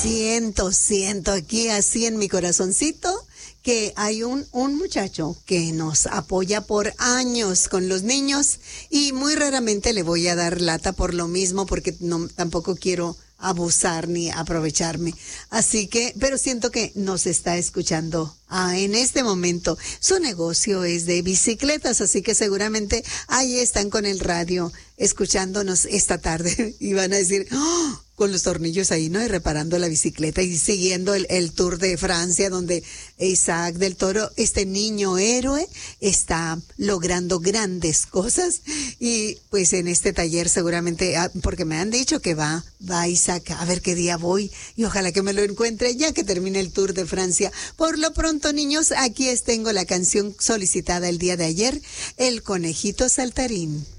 Siento aquí así en mi corazoncito que hay un muchacho que nos apoya por años con los niños y muy raramente le voy a dar lata por lo mismo porque no, tampoco quiero abusar ni aprovecharme. Así que, pero siento que nos está escuchando en este momento. Su negocio es de bicicletas, así que seguramente ahí están con el radio escuchándonos esta tarde y van a decir, ¡oh! Con los tornillos ahí, ¿no? Y reparando la bicicleta y siguiendo el Tour de Francia, donde Isaac del Toro, este niño héroe, está logrando grandes cosas. Y pues en este taller seguramente, porque me han dicho que va Isaac, a ver qué día voy y ojalá que me lo encuentre ya que termine el Tour de Francia. Por lo pronto, niños, aquí tengo la canción solicitada el día de ayer, El Conejito Saltarín.